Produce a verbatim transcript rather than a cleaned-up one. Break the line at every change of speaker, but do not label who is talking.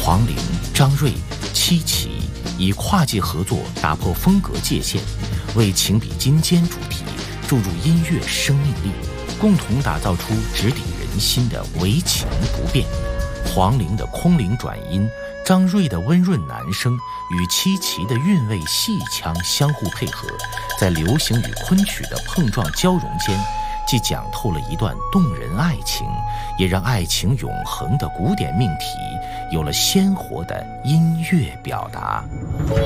黄龄、张瑞、戚其以跨界合作打破风格界限，为情比金坚主题注入音乐生命力，共同打造出直抵人心的唯情不变。黄龄的空灵转音，张瑞的温润男声与戚其的韵味细腔相互配合，在流行与昆曲的碰撞交融间，既讲透了一段动人爱情，也让爱情永恒的古典命题有了鲜活的音乐表达。